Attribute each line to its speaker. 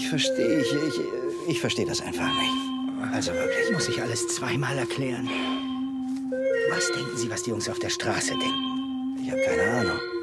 Speaker 1: Ich verstehe, ich verstehe das einfach nicht. Also wirklich.
Speaker 2: Muss ich alles zweimal erklären? Was denken Sie, was die Jungs auf der Straße denken?
Speaker 1: Ich habe keine Ahnung.